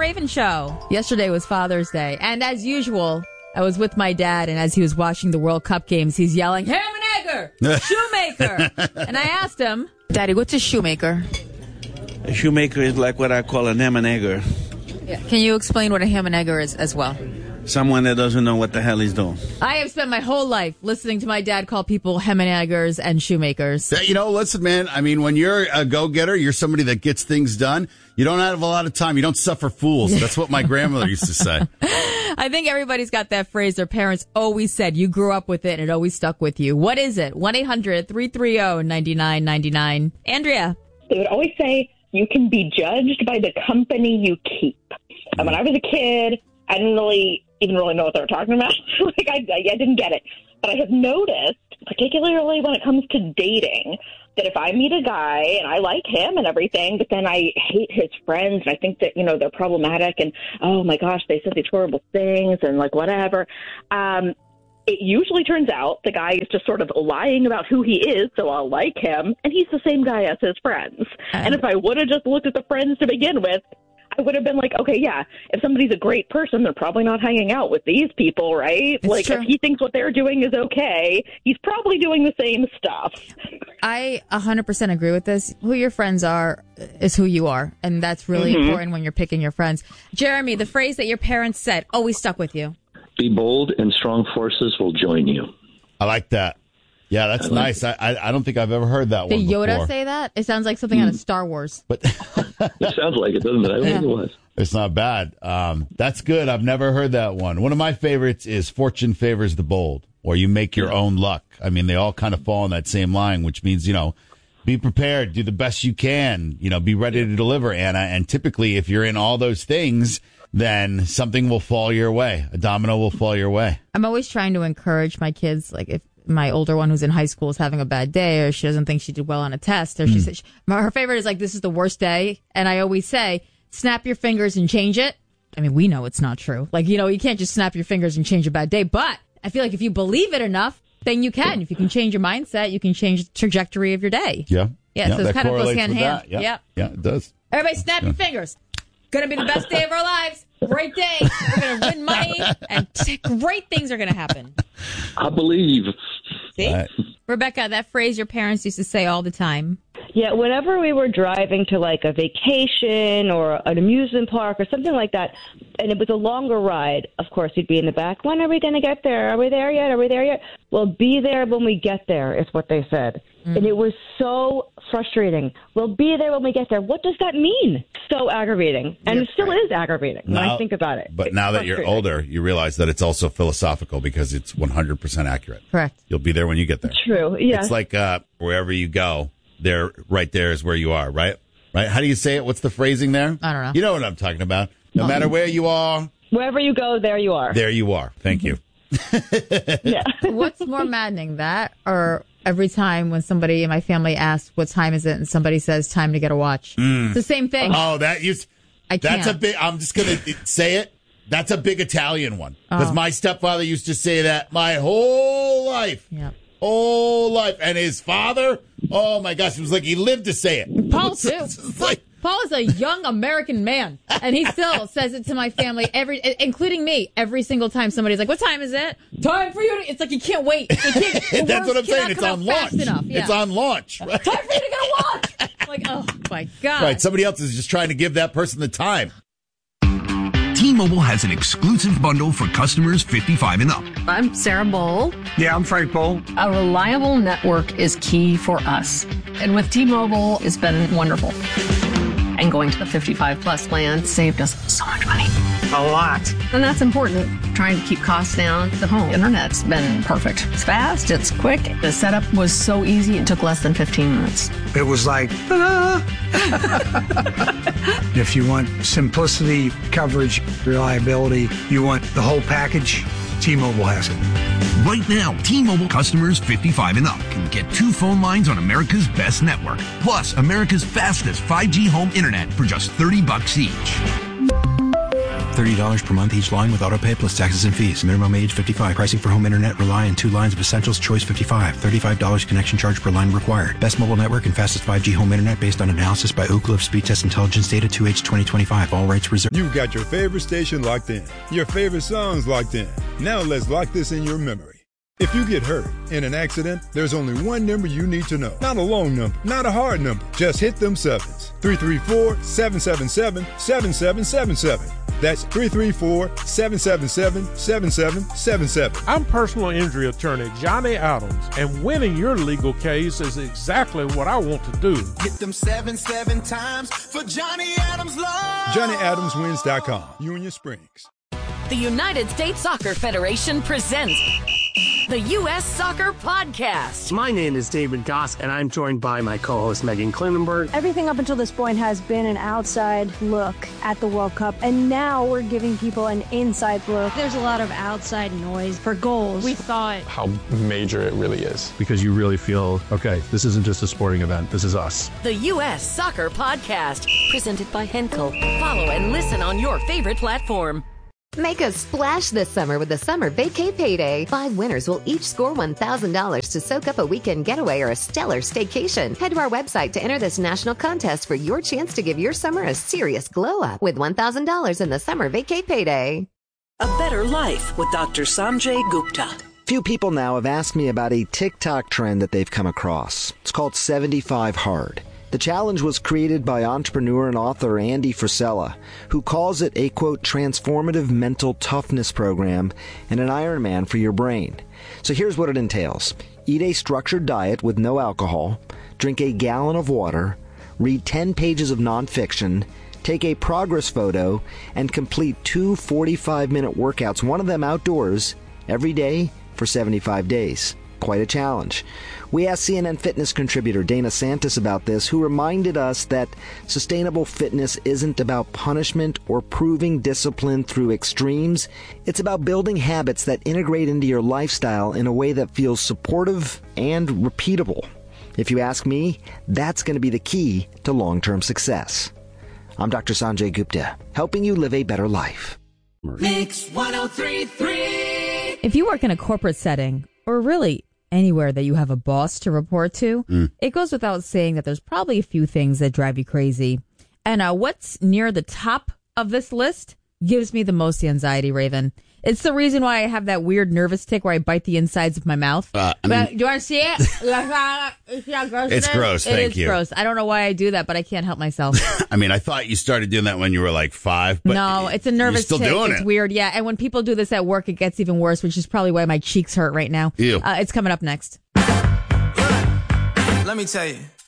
Raven Show. Yesterday was Father's Day, and as usual, I was with my dad, and as he was watching the World Cup games, he's yelling, "Ham and Egger! Shoemaker!" And I asked him, "Daddy, what's a shoemaker?" A shoemaker is like what I call an ham and egger. Yeah. Can you explain what a ham and egger is as well? Someone that doesn't know what the hell he's doing. I have spent my whole life listening to my dad call people hem and eggers and shoemakers. You know, listen, man, I mean, when you're a go-getter, you're somebody that gets things done. You don't have a lot of time. You don't suffer fools. That's what my grandmother used to say. I think everybody's got that phrase their parents always said. You grew up with it and it always stuck with you. What is it? 1-800-330-9999. Andrea. They would always say, you can be judged by the company you keep. And when I was a kid, I didn't even really know what they were talking about. I didn't get it. But I have noticed, particularly when it comes to dating, that if I meet a guy and I like him and everything, but then I hate his friends and I think that, they're problematic and, oh my gosh, they said these horrible things and whatever. It usually turns out the guy is just sort of lying about who he is, so I'll like him, and he's the same guy as his friends. And if I would have just looked at the friends to begin with, I would have been like, okay, yeah, if somebody's a great person, they're probably not hanging out with these people, right? It's true. If he thinks what they're doing is okay, he's probably doing the same stuff. I 100% agree with this. Who your friends are is who you are, and that's really important when you're picking your friends. Jeremy, the phrase that your parents said always stuck with you. Be bold and strong forces will join you. I like that. Yeah, that's nice. I don't think I've ever heard that one Did Yoda before. say that? It sounds like something out of Star Wars. But It sounds like it, doesn't it? I don't think it was. It's not bad. That's good. I've never heard that one. One of my favorites is fortune favors the bold, or you make your own luck. I mean, they all kind of fall in that same line, which means, be prepared, do the best you can, be ready to deliver, Anna. And typically, if you're in all those things, then something will fall your way. A domino will fall your way. I'm always trying to encourage my kids, like if my older one who's in high school is having a bad day or she doesn't think she did well on a test or her favorite is like, this is the worst day. And I always say, snap your fingers and change it. I mean, we know it's not true. You can't just snap your fingers and change a bad day. But I feel like if you believe it enough, then you can. If you can change your mindset, you can change the trajectory of your day. Yeah. Yeah, so it kind of goes hand in hand. Yeah, it does. Everybody snap your fingers. Going to be the best day of our lives. Great day. We're going to win money and great things are going to happen. I believe. See? Rebecca, that phrase your parents used to say all the time. Yeah, whenever we were driving to a vacation or an amusement park or something like that, and it was a longer ride, of course, you'd be in the back. When are we going to get there? Are we there yet? Are we there yet? Well, be there when we get there is what they said. And it was so frustrating. We'll be there when we get there. What does that mean? So aggravating. And it still is aggravating when I think about it. But now that you're older, you realize that it's also philosophical because it's 100% accurate. Correct. You'll be there when you get there. True, yeah. It's like wherever you go, right there is where you are, right? Right? How do you say it? What's the phrasing there? I don't know. You know what I'm talking about. No matter where you are. Wherever you go, there you are. There you are. Thank you. Yeah. What's more maddening, that or every time when somebody in my family asks what time is it and somebody says time to get a watch? It's the same thing. Oh, that's a big, I'm just going to say it. That's a big Italian one. Because my stepfather used to say that my whole life. Yeah. Whole life. And his father, oh my gosh, it was like he lived to say it. Paul, too. Paul is a young American man, and he still says it to my family, including me, every single time somebody's like, what time is it? Time for you to... It's like, you can't wait. That's what I'm saying. It's on launch. Yeah. It's on launch. Right? Time for you to get a watch. Like, oh, my God. Right. Somebody else is just trying to give that person the time. T-Mobile has an exclusive bundle for customers 55 and up. I'm Sarah Bowl. Yeah, I'm Frank Bowl. A reliable network is key for us. And with T-Mobile, it's been wonderful. And going to the 55 plus plan saved us so much money. A lot. And that's important. Trying to keep costs down. The home internet's been perfect. It's fast, it's quick. The setup was so easy, it took less than 15 minutes. It was like, ta-da! If you want simplicity, coverage, reliability, you want the whole package, T-Mobile has it. Right now, T-Mobile customers 55 and up can get 2 phone lines on America's best network, plus America's fastest 5G home internet for just $30 each. $30 per month each line with autopay plus taxes and fees. Minimum age 55. Pricing for home internet rely on 2 lines of Essentials Choice 55. $35 connection charge per line required. Best mobile network and fastest 5G home internet based on analysis by Ookla of Speed Test Intelligence Data 2H 2025. All rights reserved. You've got your favorite station locked in. Your favorite songs locked in. Now let's lock this in your memory. If you get hurt in an accident, there's only one number you need to know. Not a long number, not a hard number. Just hit them sevens. 334-777-7777. That's 334-777-7777. I'm personal injury attorney Johnny Adams, and winning your legal case is exactly what I want to do. Hit them 7 times for Johnny Adams Law. JohnnyAdamsWins.com. Union Springs. The United States Soccer Federation presents the U.S. Soccer Podcast. My name is David Goss, and I'm joined by my co-host Megan Klinenberg. Everything up until this point has been an outside look at the World Cup, and now we're giving people an inside look. There's a lot of outside noise for goals. We thought how major it really is, because you really feel, okay, this isn't just a sporting event, this is us. The U.S. Soccer Podcast, presented by Henkel. Follow and listen on your favorite platform. Make a splash this summer with the Summer Vacay Payday. 5 winners will each score $1,000 to soak up a weekend getaway or a stellar staycation. Head to our website to enter this national contest for your chance to give your summer a serious glow up with $1,000 in the Summer Vacay Payday. A Better Life with Dr. Sanjay Gupta. Few people now have asked me about a TikTok trend that they've come across. It's called 75 Hard. The challenge was created by entrepreneur and author Andy Frisella, who calls it a, quote, transformative mental toughness program and an Ironman for your brain. So here's what it entails. Eat a structured diet with no alcohol, drink a gallon of water, read 10 pages of nonfiction, take a progress photo, and complete 2 45-minute workouts, one of them outdoors, every day for 75 days. Quite a challenge. We asked CNN Fitness contributor Dana Santos about this, who reminded us that sustainable fitness isn't about punishment or proving discipline through extremes. It's about building habits that integrate into your lifestyle in a way that feels supportive and repeatable. If you ask me, that's going to be the key to long-term success. I'm Dr. Sanjay Gupta, helping you live a better life. Mix 103.3. If you work in a corporate setting, or really anywhere that you have a boss to report to, it goes without saying that there's probably a few things that drive you crazy. And what's near the top of this list gives me the most anxiety, Raven. It's the reason why I have that weird nervous tick where I bite the insides of my mouth. Do you want to see it? It's gross. Thank you. It's gross. I don't know why I do that, but I can't help myself. I mean, I thought you started doing that when you were like 5. But no, it's a nervous you're still tick. doing It's it. weird. Yeah. And when people do this at work, it gets even worse, which is probably why my cheeks hurt right now. Ew. It's coming up next. Let me tell you.